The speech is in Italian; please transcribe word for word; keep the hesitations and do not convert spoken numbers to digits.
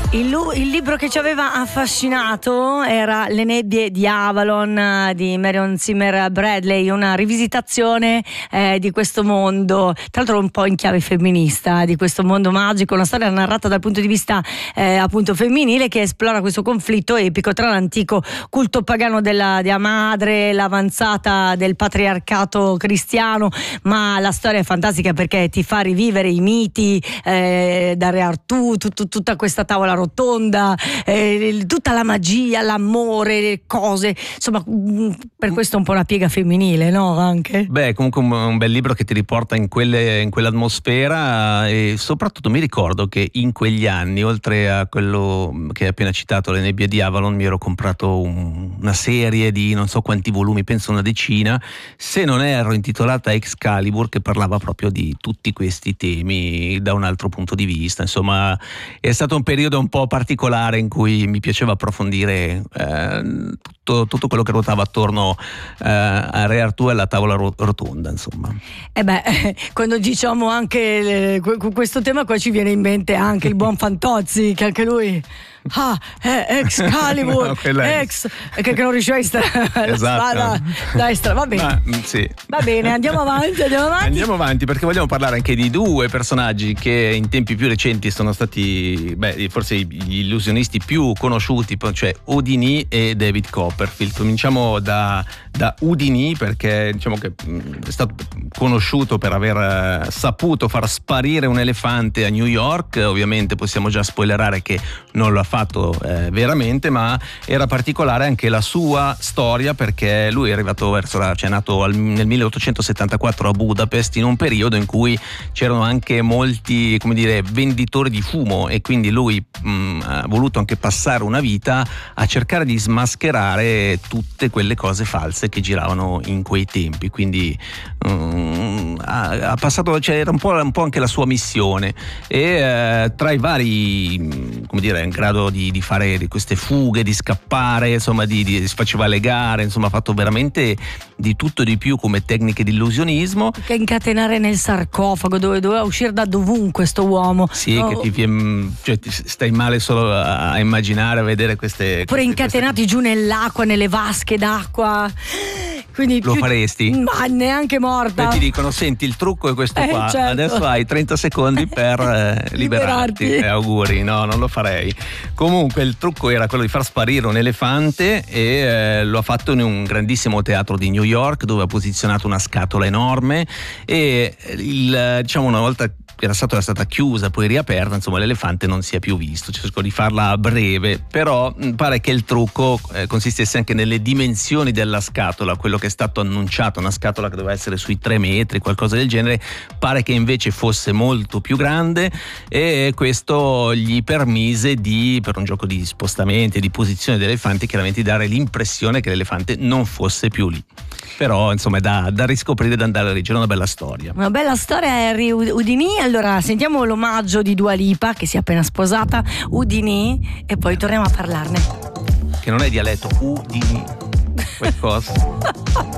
Il, lu- il libro che ci aveva affascinato era Le nebbie di Avalon di Marion Zimmer Bradley, una rivisitazione eh, di questo mondo, tra l'altro un po' in chiave femminista, di questo mondo magico, una storia narrata dal punto di vista eh, appunto femminile, che esplora questo conflitto epico tra l'antico culto pagano della Dea Madre, l'avanzata del patriarcato cristiano, ma la storia è fantastica perché ti fa rivivere i miti eh, da Re Artù, tut- tutta questa tavola rotonda, eh, tutta la magia, l'amore, le cose, insomma, per questo un po' una piega femminile, no? Anche beh, comunque un, un bel libro che ti riporta in, quelle, in quell'atmosfera, e soprattutto mi ricordo che in quegli anni, oltre a quello che hai appena citato, Le nebbie di Avalon, mi ero comprato un, una serie di non so quanti volumi, penso una decina, se non erro, intitolata Excalibur, che parlava proprio di tutti questi temi da un altro punto di vista. Insomma, è stato un periodo un po' particolare in cui mi piaceva approfondire eh, tutto, tutto quello che ruotava attorno eh, a Re Artù e alla tavola ro- rotonda, insomma. E eh beh, quando diciamo anche eh, questo tema qua ci viene in mente anche il buon Fantozzi, che anche lui ah, eh, Excalibur, no, ex che, che non riusciva a estrarre la esatto. spada da estra. Va bene. Ma, sì. Va bene, andiamo avanti, andiamo avanti. Andiamo avanti perché vogliamo parlare anche di due personaggi che in tempi più recenti sono stati, beh, forse gli illusionisti più conosciuti, cioè Houdini e David Copperfield. Cominciamo da, da Houdini, perché diciamo che è stato conosciuto per aver saputo far sparire un elefante a New York. Ovviamente possiamo già spoilerare che non lo ha fatto eh, veramente, ma era particolare anche la sua storia, perché lui è arrivato verso la, cioè è nato al, nel milleottocentosettantaquattro a Budapest, in un periodo in cui c'erano anche molti, come dire, venditori di fumo, e quindi lui mh, ha voluto anche passare una vita a cercare di smascherare tutte quelle cose false che giravano in quei tempi. Quindi mh, ha, ha passato, cioè era un po', un po' anche la sua missione, e eh, tra i vari, come dire, in grado di, di fare di queste fughe, di scappare, insomma, di, di, si faceva le gare, insomma, ha fatto veramente di tutto e di più come tecniche di illusionismo. Che incatenare nel sarcofago, dove doveva uscire da dovunque sto uomo. Sì, no. che ti, cioè, ti stai male solo a, a immaginare, a vedere queste. Oppure queste, incatenati queste... giù nell'acqua, nelle vasche d'acqua. Quindi lo più... faresti? Ma neanche morta. Beh, ti dicono: senti, il trucco è questo eh, qua, certo. Adesso hai trenta secondi per eh, liberarti. Liberarti. Eh, auguri, no, non lo farei. Comunque il trucco era quello di far sparire un elefante, e eh, lo ha fatto in un grandissimo teatro di New York, dove ha posizionato una scatola enorme, e il, diciamo, una volta che la scatola è stata chiusa, poi riaperta, insomma, l'elefante non si è più visto. Cerco di farla breve, però mh, pare che il trucco eh, consistesse anche nelle dimensioni della scatola. Quello che è stato annunciato, una scatola che doveva essere sui tre metri, qualcosa del genere, pare che invece fosse molto più grande, e questo gli permise di, per un gioco di spostamenti e di posizione dell'elefante, chiaramente di dare l'impressione che l'elefante non fosse più lì. Però insomma è da, da riscoprire, da andare a leggere, una bella storia. Una bella storia, Harry Houdini. Allora sentiamo l'omaggio di Dua Lipa, che si è appena sposata, Houdini, e poi torniamo a parlarne. Che non è dialetto, Houdini, qualcosa.